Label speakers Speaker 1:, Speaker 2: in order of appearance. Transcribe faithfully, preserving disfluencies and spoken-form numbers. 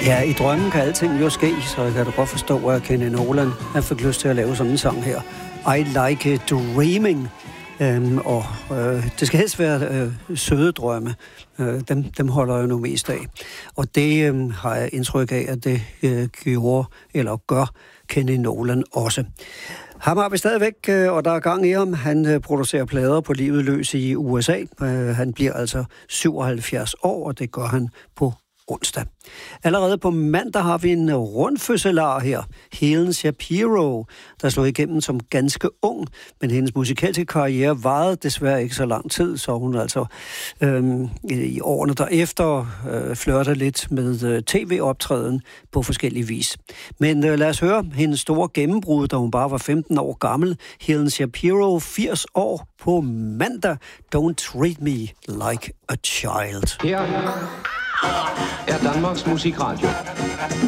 Speaker 1: Ja, i drømmen kan alting jo ske, så jeg kan da godt forstå, at Kenny Nolan han fik lyst til at lave sådan en sang her. I Like Dreaming. Øhm, og øh, det skal helst være øh, søde drømme. Øh, dem, dem holder jeg nu mest af. Og det øh, har jeg indtryk af, at det øh, gjorde, eller gør Kenny Nolan også. Ham har vi stadigvæk, øh, og der er gang i ham. Han øh, producerer plader på livet løs i U S A. Øh, han bliver altså syvoghalvfjerds år, og det gør han på onsdag. Allerede på mandag har vi en rundfødselar her. Helen Shapiro, der slog igennem som ganske ung, men hendes musikalske karriere varede desværre ikke så lang tid, så hun altså øhm, i årene derefter øh, flørter lidt med øh, tv-optræden på forskellige vis. Men øh, lad os høre hendes store gennembrud, da hun bare var femten år gammel. Helen Shapiro, firs år på mandag. Don't treat me like a child.
Speaker 2: Her er Danmarks Musikradio.